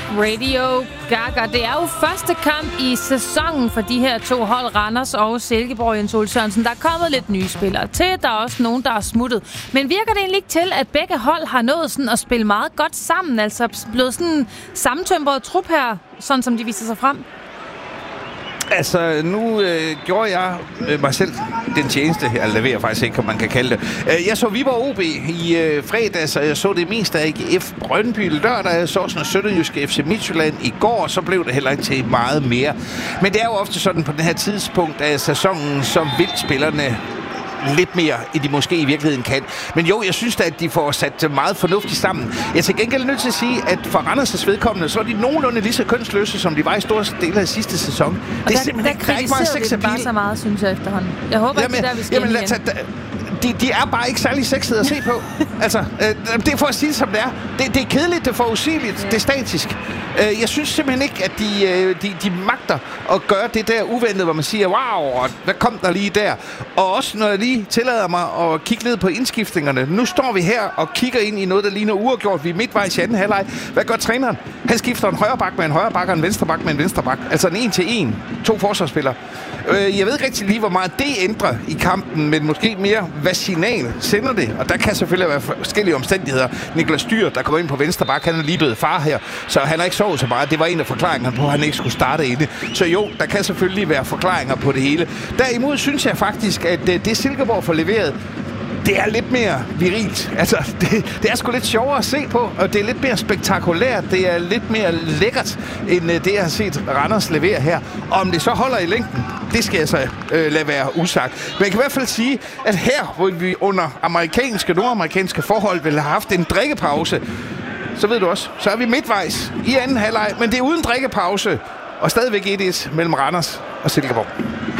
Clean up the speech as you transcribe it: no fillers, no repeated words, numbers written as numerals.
Radio Gaga. Det er jo første kamp i sæsonen for de her to hold, Randers og Silkeborg. Jens Ole Sørensen, der er kommet lidt nye spillere til. Der er også nogen, der er smuttet. Men virker det egentlig ikke til, at begge hold har nået sådan at spille meget godt sammen? Altså blevet sådan en sammentømret trup her, sådan som de viser sig frem? Altså, nu gjorde jeg mig selv den tjeneste, eller det ved jeg faktisk ikke, om man kan kalde det. Jeg så Viborg OB i fredags, og jeg så det meste af AGF Brøndby lørdag. Jeg så sådan Sønderjyske FC Midtjylland i går, så blev det heller ikke til meget mere. Men det er jo ofte sådan på den her tidspunkt af sæsonen, så vil spillerne lidt mere, end de måske i virkeligheden kan. Men jo, jeg synes da, at de får sat meget fornuftigt sammen. Jeg er til gengæld nødt til at sige, at for Randers' vedkommende, så er de nogenlunde lige så kønsløse, som de var i store dele af sidste sæson. Og det er simpelthen der ikke meget sex appeal. Bare så meget, synes jeg efterhånden. Jeg håber ikke, der vi skal igen. De er bare ikke særlig sexede at se på. Altså, det er for at sige som det er. Det er kedeligt, det er forudsigeligt, det er statisk. Jeg synes simpelthen ikke, at de magter at gøre det der uventet, hvor man siger, wow, hvad kom der lige der? Og også når jeg lige tillader mig at kigge lidt på indskiftningerne. Nu står vi her og kigger ind i noget, der ligner uafgjort. Vi er midtvejs i anden halvleg. Hvad gør træneren? Han skifter en højre bak med en højre bak og en venstre bak med en venstre bak. Altså en 1-til-1. 2 forsvarsspillere. Jeg ved ikke rigtig lige, hvor meget det ændrer i kampen, men måske mere, hvad signal sender det. Og der kan selvfølgelig være forskellige omstændigheder. Niklas Dyr, der kommer ind på venstre bak, han er lige blevet far her, så han har ikke sovet så meget. Det var en af forklaringerne på, at han ikke skulle starte inde. Så jo, der kan selvfølgelig være forklaringer på det hele. Derimod synes jeg faktisk, at det Silkeborg får leveret, det er lidt mere virilt. Altså, det er sgu lidt sjovere at se på, og det er lidt mere spektakulært. Det er lidt mere lækkert, end det, jeg har set Randers levere her. Og om det så holder i længden, det skal jeg så lade være usagt. Men jeg kan i hvert fald sige, at her, hvor vi under nordamerikanske forhold ville have haft en drikkepause, så ved du også, så er vi midtvejs i anden halvleg, men det er uden drikkepause, og stadigvæk 1-1 mellem Randers og Silkeborg.